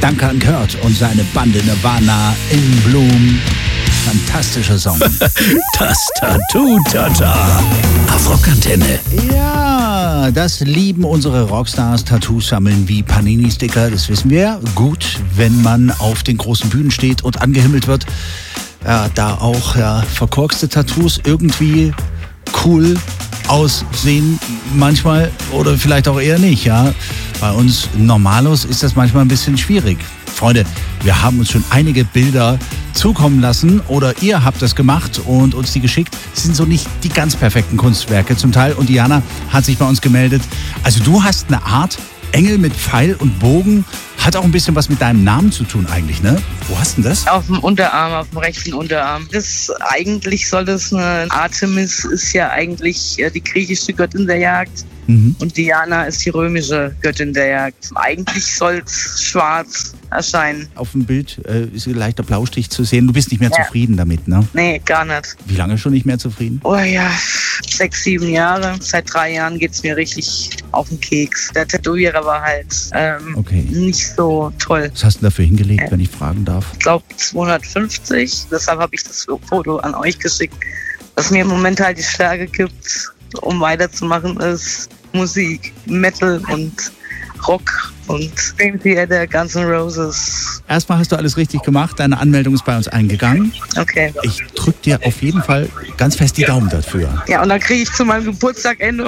Danke an Kurt und seine Bande Nirvana in Bloom. Fantastischer Song. Das Tattoo-Tata auf Rockantenne. Ja, das lieben unsere Rockstars. Tattoos sammeln wie Panini-Sticker, das wissen wir. Gut, wenn man auf den großen Bühnen steht und angehimmelt wird. Ja, da auch verkorkste Tattoos irgendwie cool aussehen manchmal oder vielleicht auch eher nicht. Ja, bei uns Normalos ist das manchmal ein bisschen schwierig. Freunde, wir haben uns schon einige Bilder zukommen lassen oder ihr habt das gemacht und uns die geschickt. Das sind so nicht die ganz perfekten Kunstwerke zum Teil. Und Diana hat sich bei uns gemeldet. Also du hast eine Art Engel mit Pfeil und Bogen. Hat auch ein bisschen was mit deinem Namen zu tun eigentlich, ne? Wo hast du denn das? Auf dem Unterarm, auf dem rechten Unterarm. Eigentlich soll das eine Artemis, ist ja eigentlich die griechische Göttin der Jagd. Und Diana ist die römische Göttin der Jagd. Eigentlich soll es schwarz erscheinen. Auf dem Bild ist ein leichter Blaustich zu sehen. Du bist nicht mehr zufrieden damit, ne? Nee, gar nicht. Wie lange schon nicht mehr zufrieden? Oh ja, 6, 7 Jahre. Seit 3 Jahren geht's mir richtig auf den Keks. Der Tätowierer war halt nicht so toll. Was hast du dafür hingelegt, wenn ich fragen darf? Ich glaube 250. Deshalb habe ich das Foto an euch geschickt. Was mir im Moment halt die Stärke gibt, um weiterzumachen, ist Musik, Metal und Rock und Dream Theater, Guns N' Roses. Erstmal hast du alles richtig gemacht. Deine Anmeldung ist bei uns eingegangen. Okay. Ich drücke dir auf jeden Fall ganz fest die Daumen dafür. Ja, und dann kriege ich zu meinem Geburtstag Ende